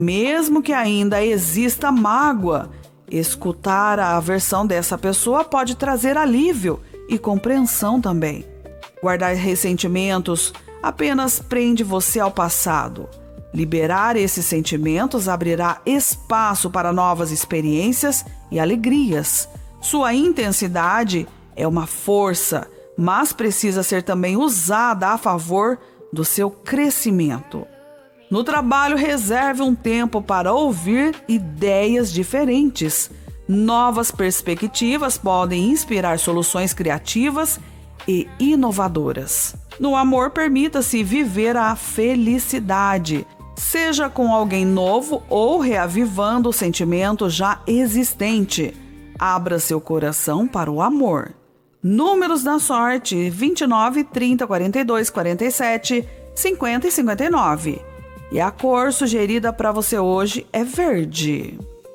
Mesmo que ainda exista mágoa, escutar a versão dessa pessoa pode trazer alívio e compreensão também. Guardar ressentimentos apenas prende você ao passado. Liberar esses sentimentos abrirá espaço para novas experiências e alegrias. Sua intensidade é uma força, mas precisa ser também usada a favor do seu crescimento. No trabalho, reserve um tempo para ouvir ideias diferentes. Novas perspectivas podem inspirar soluções criativas e inovadoras. No amor, permita-se viver a felicidade, seja com alguém novo ou reavivando o sentimento já existente. Abra seu coração para o amor. Números da sorte: 29, 30, 42, 47, 50 e 59. E a cor sugerida para você hoje é verde.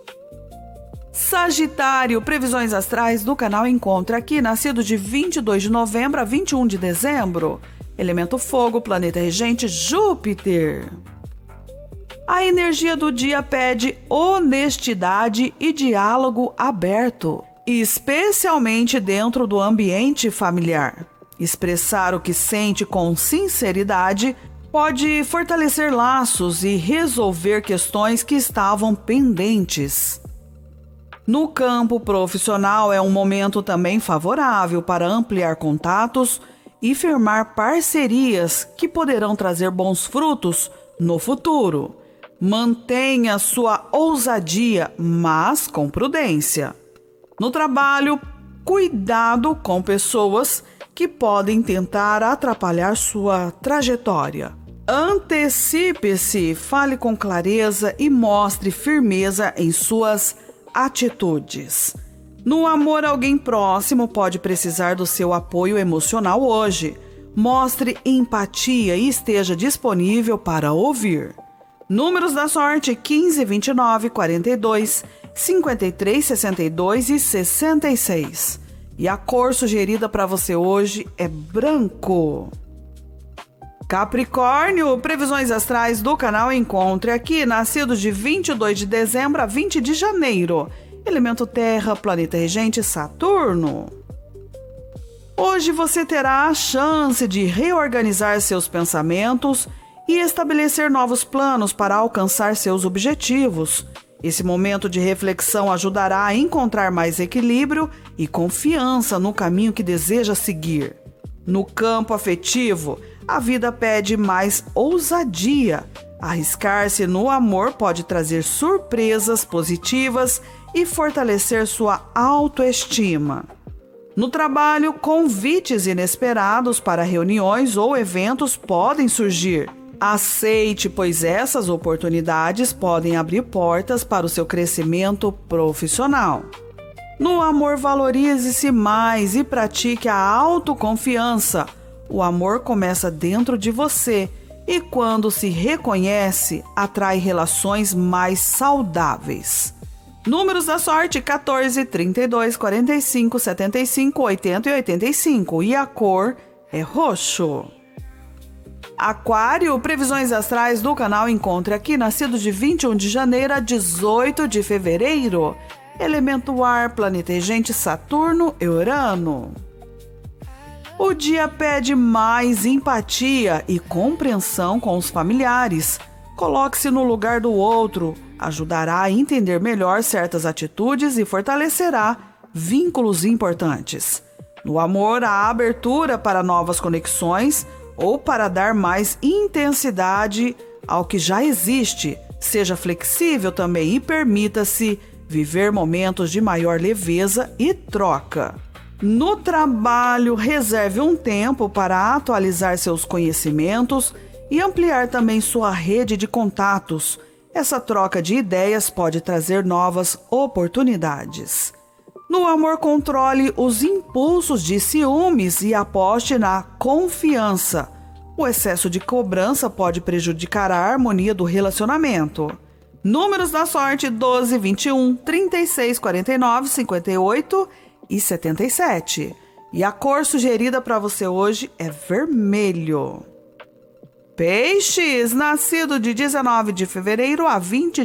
Sagitário, previsões astrais do canal Encontre Aqui, nascido de 22 de novembro a 21 de dezembro. Elemento fogo, planeta regente Júpiter. A energia do dia pede honestidade e diálogo aberto, especialmente dentro do ambiente familiar. Expressar o que sente com sinceridade pode fortalecer laços e resolver questões que estavam pendentes. No campo profissional, é um momento também favorável para ampliar contatos e firmar parcerias que poderão trazer bons frutos no futuro. Mantenha sua ousadia, mas com prudência. No trabalho, cuidado com pessoas que podem tentar atrapalhar sua trajetória. Antecipe-se, fale com clareza e mostre firmeza em suas atitudes. No amor, alguém próximo pode precisar do seu apoio emocional hoje. Mostre empatia e esteja disponível para ouvir. Números da sorte: 15, 29, 42, 53, 62 e 66. E a cor sugerida para você hoje é branco. Capricórnio, previsões astrais do canal Encontre Aqui, nascido de 22 de dezembro a 20 de janeiro. Elemento terra, planeta regente Saturno. Hoje você terá a chance de reorganizar seus pensamentos e estabelecer novos planos para alcançar seus objetivos. Esse momento de reflexão ajudará a encontrar mais equilíbrio e confiança no caminho que deseja seguir. No campo afetivo, a vida pede mais ousadia. Arriscar-se no amor pode trazer surpresas positivas e fortalecer sua autoestima. No trabalho, convites inesperados para reuniões ou eventos podem surgir. Aceite, pois essas oportunidades podem abrir portas para o seu crescimento profissional. No amor, valorize-se mais e pratique a autoconfiança. O amor começa dentro de você e, quando se reconhece, atrai relações mais saudáveis. Números da sorte: 14, 32, 45, 75, 80 e 85. E a cor é roxo. Aquário, previsões astrais do canal Encontre Aqui, nascido de 21 de janeiro a 18 de fevereiro. Elemento ar, planeta regente Saturno e Urano. O dia pede mais empatia e compreensão com os familiares. Coloque-se no lugar do outro, ajudará a entender melhor certas atitudes e fortalecerá vínculos importantes. No amor, a abertura para novas conexões ou para dar mais intensidade ao que já existe. Seja flexível também e permita-se viver momentos de maior leveza e troca. No trabalho, reserve um tempo para atualizar seus conhecimentos e ampliar também sua rede de contatos. Essa troca de ideias pode trazer novas oportunidades. No amor, controle os impulsos de ciúmes e aposte na confiança. O excesso de cobrança pode prejudicar a harmonia do relacionamento. Números da sorte: 12, 21, 36, 49, 58 e 77. E a cor sugerida para você hoje é vermelho. Peixes, nascido de 19 de fevereiro a 20